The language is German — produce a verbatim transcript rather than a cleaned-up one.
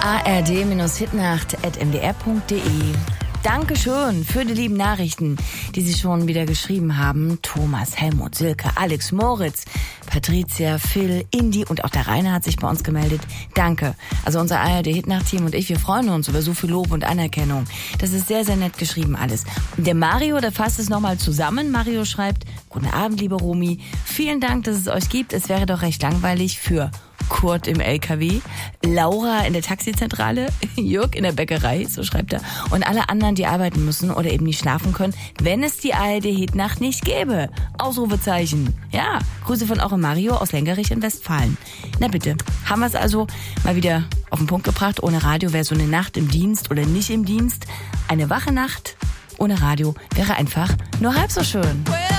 a r d Hitnacht at m d r punkt d e. Dankeschön für die lieben Nachrichten, die Sie schon wieder geschrieben haben. Thomas, Helmut, Silke, Alex, Moritz, Patricia, Phil, Indy und auch der Rainer hat sich bei uns gemeldet. Danke. Also unser A R D-Hitnacht-Team und ich, wir freuen uns über so viel Lob und Anerkennung. Das ist sehr, sehr nett geschrieben alles. Der Mario, der fasst es nochmal zusammen. Mario schreibt, guten Abend, liebe Romy. Vielen Dank, dass es euch gibt. Es wäre doch recht langweilig für Kurt im L K W, Laura in der Taxizentrale, Jörg in der Bäckerei, so schreibt er, und alle anderen, die arbeiten müssen oder eben nicht schlafen können, wenn es die A R D-Hitnacht nicht gäbe. Ausrufezeichen. Ja, Grüße von eurem Mario aus Lengerich in Westfalen. Na bitte, haben wir es also mal wieder auf den Punkt gebracht. Ohne Radio wäre so eine Nacht im Dienst oder nicht im Dienst. Eine wache Nacht ohne Radio wäre einfach nur halb so schön.